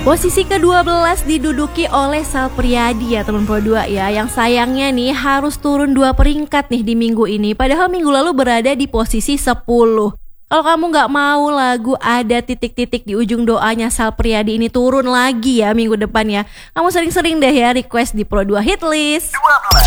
Posisi ke-12 diduduki oleh Sal Priadi ya teman Pro 2 ya, yang sayangnya nih harus turun 2 peringkat nih di minggu ini, padahal minggu lalu berada di posisi 10. Kalau kamu gak mau lagu Ada Titik-Titik di ujung doanya Sal Priadi ini turun lagi ya minggu depan ya, kamu sering-sering deh ya request di Pro 2 Hit List. 12.